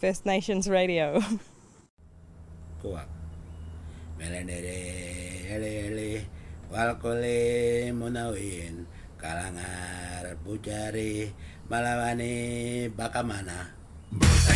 First Nations Radio. Kuak. Melendere ele walkole munawin kalangar pucari malawani bakamana.